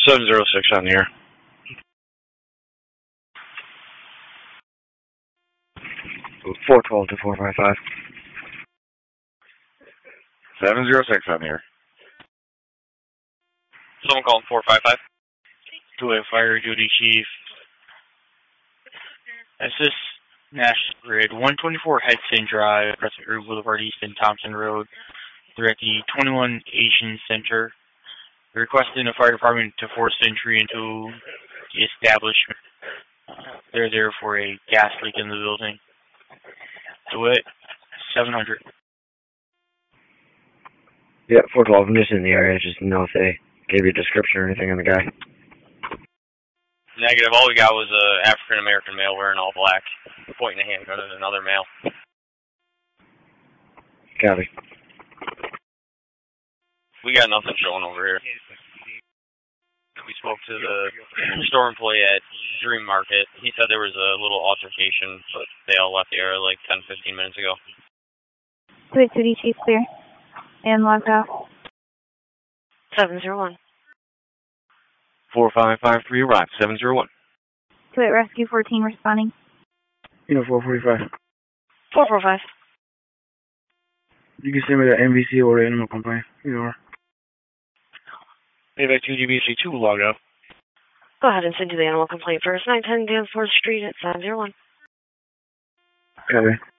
706 on the air. 412 to 455. 706 on the air. Someone calling 455. To a fire duty chief. Assist National Grid, 124 Headson Drive, Crescent Road Boulevard East and Thompson Road. They're at the 21 Asian Center. They're requesting the fire department to force entry into the establishment. They're there for a gas leak in the building. Do it. 700. Yeah, 412. I'm just in the area. Just to know if they gave you a description or anything on the guy. Negative. All we got was an African-American male wearing all black, pointing a handgun at another male. Copy. We got nothing showing over here. We spoke to the store employee at Dream Market. He said there was a little altercation, but they all left the area like 10-15 minutes ago. Kuwait City Chief clear. And logged out. 701. 4553 arrived. 701. Kuwait Rescue 14 responding. 445. 445. You can send me the MVC or the animal complaint. Either or. Payback 2GBC2 logged out. Go ahead and send you the animal complaint first. 910 Danforth Street at 701. Copy.